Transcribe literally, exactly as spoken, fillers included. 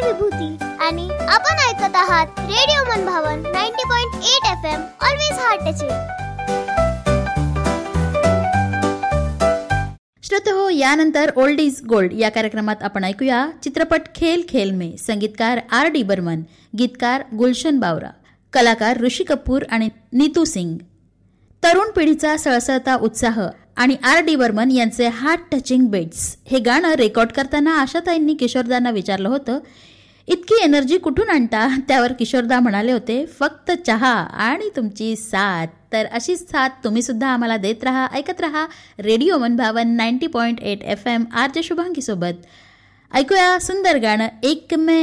विभूती आणि आपण ऐकत आहात रेडिओ मनभावन ninety point eight F M. Always heart touching. श्रोतेहो, यानंतर ओल्ड इज गोल्ड या कार्यक्रमात आपण ऐकूया चित्रपट खेल खेल में. संगीतकार आर डी बर्मन, गीतकार गुलशन बावरा, कलाकार ऋषी कपूर आणि नीतू सिंग. तरुण पिढीचा सळसळता उत्साह आणि आर डी बर्मन यांचे हार्ट टचिंग बीट्स. हे गाणं रेकॉर्ड करताना आशाताईंनी किशोरदांना विचारलं होतं, इतकी एनर्जी कुठून आणता? त्यावर किशोरदा म्हणाले होते, फक्त चहा आणि तुमची साथ. तर अशीच साथ तुम्ही सुद्धा आम्हाला देत राहा, ऐकत राहा रेडिओ मनभावन ninety point eight F M. R J Shubhangi सोबत ऐकूया सुंदर गाणं एक में